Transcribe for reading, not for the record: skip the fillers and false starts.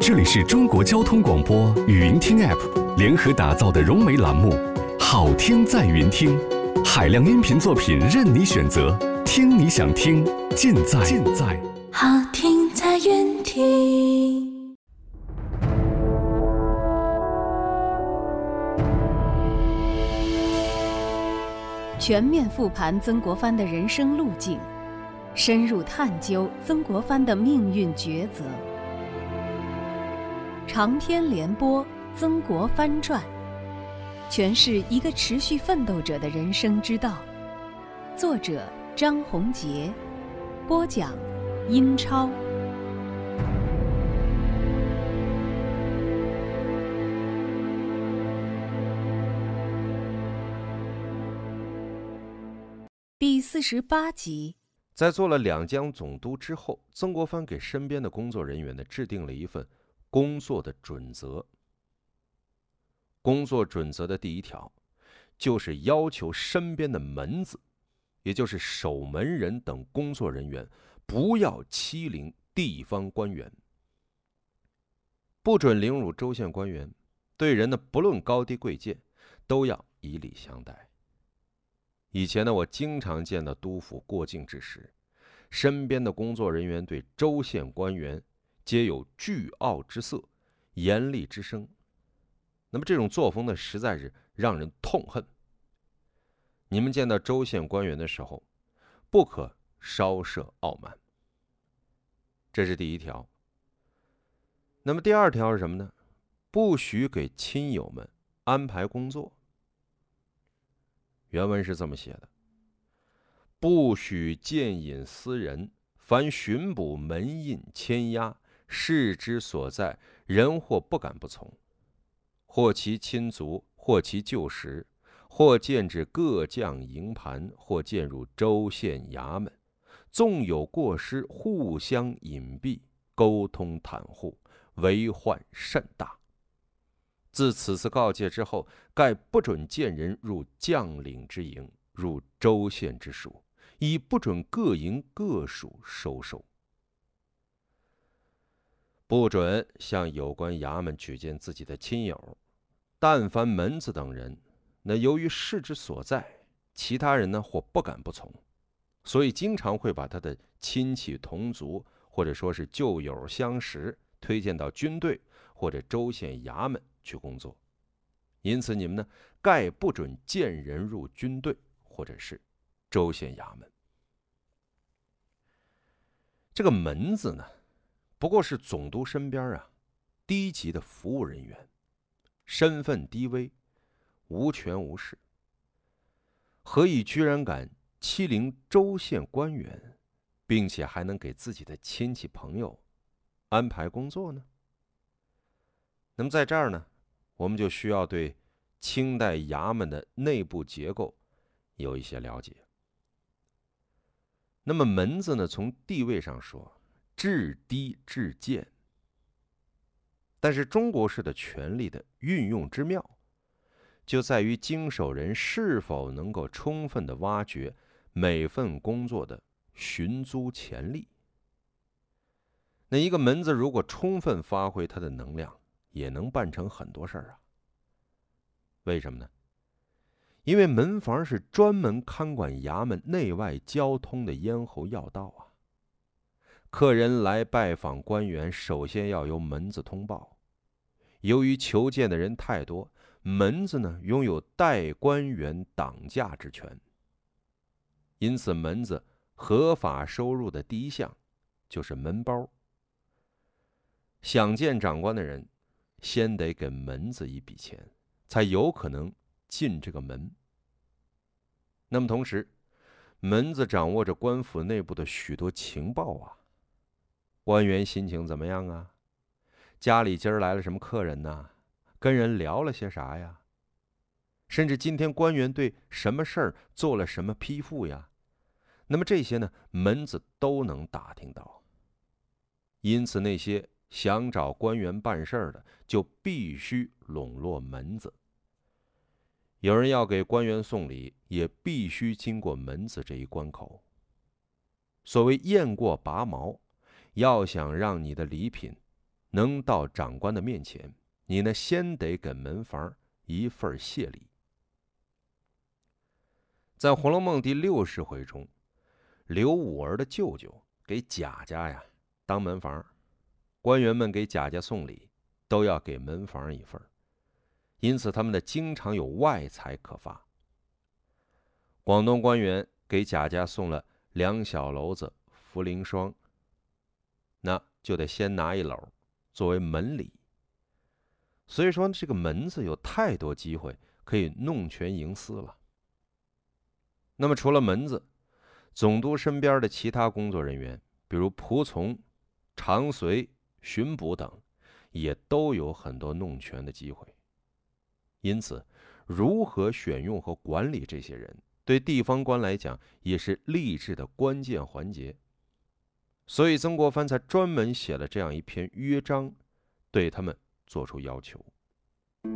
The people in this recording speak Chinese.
这里是中国交通广播语音听 App 联合打造的融媒栏目，好听在云听，海量音频作品任你选择，听你想听，尽在好听在云听。 全面复盘曾国藩的人生路径，深入探究曾国藩的命运抉择。长篇连播《曾国藩传》，诠释一个持续奋斗者的人生之道。作者张宏杰，播讲英超。第48集。 在做了两江总督之后，曾国藩给身边的工作人员呢制定了一份工作的准则。工作准则的第一条，就是要求身边的门子，也就是守门人等工作人员，不要欺凌地方官员，不准凌辱州县官员，对人呢不论高低贵贱，都要以礼相待。以前呢，我经常见到督府过境之时，身边的工作人员对州县官员皆有倨傲之色，严厉之声。那么这种作风呢，实在是让人痛恨。你们见到州县官员的时候，不可稍涉傲慢。这是第一条。那么第二条是什么呢？不许给亲友们安排工作。原文是这么写的：不许见引私人，凡巡捕门印牵押，事之所在，人或不敢不从，或其亲族，或其旧识，或见至各将营盘，或见入州县衙门，纵有过失，互相隐蔽，沟通袒护，为患甚大。自此次告诫之后，盖不准见人入将领之营，入州县之属，亦不准各营各属收受。不准向有关衙门举荐自己的亲友，但凡门子等人，那由于事之所在，其他人呢或不敢不从，所以经常会把他的亲戚同族或者说是旧友相识推荐到军队或者州县衙门去工作。因此你们呢，概不准见人入军队或者是州县衙门。这个门子呢，不过是总督身边低级的服务人员，身份低微，无权无势，何以居然敢欺凌州县官员，并且还能给自己的亲戚朋友安排工作呢？那么在这儿呢，我们就需要对清代衙门的内部结构有一些了解。那么门子呢，从地位上说，至低至贱，但是中国式的权力的运用之妙，就在于经手人是否能够充分的挖掘每份工作的寻租潜力。那一个门子如果充分发挥它的能量，也能办成很多事儿啊。为什么呢？因为门房是专门看管衙门内外交通的咽喉要道啊。客人来拜访官员，首先要由门子通报。由于求见的人太多，门子呢拥有代官员挡驾之权。因此门子合法收入的第一项就是门包。想见长官的人，先得给门子一笔钱，才有可能进这个门。那么同时，门子掌握着官府内部的许多情报啊。官员心情怎么样啊？家里今儿来了什么客人呢？跟人聊了些啥呀？甚至今天官员对什么事儿做了什么批复呀？那么这些呢，门子都能打听到。因此那些想找官员办事儿的，就必须笼络门子。有人要给官员送礼，也必须经过门子这一关口。所谓雁过拔毛，要想让你的礼品能到长官的面前，你呢先得给门房一份谢礼。在《红楼梦》第60回中，刘五儿的舅舅给贾家呀当门房，官员们给贾家送礼，都要给门房一份，因此他们的经常有外财可发。广东官员给贾家送了2小篓子茯苓霜，那就得先拿1篓作为门礼。所以说这个门子有太多机会可以弄权营私了。那么除了门子，总督身边的其他工作人员，比如仆从、常随、巡捕等，也都有很多弄权的机会。因此，如何选用和管理这些人，对地方官来讲也是吏治的关键环节。所以曾国藩才专门写了这样一篇约章，对他们做出要求。